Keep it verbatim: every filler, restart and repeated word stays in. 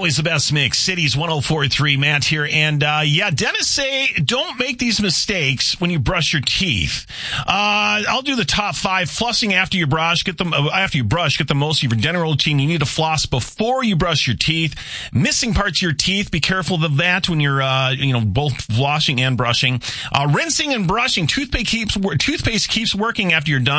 Always the best mix. Cities one oh four point three. Matt here. And, uh, yeah, dentists say don't make these mistakes when you brush your teeth. Uh, I'll do the top five. Flossing after you brush. Get them, uh, after you brush, get the most of your dental routine. You need to floss before you brush your teeth. Missing parts of your teeth. Be careful of that when you're, uh, you know, both flossing and brushing. Uh, rinsing and brushing. Toothpaste keeps, toothpaste keeps working after you're done.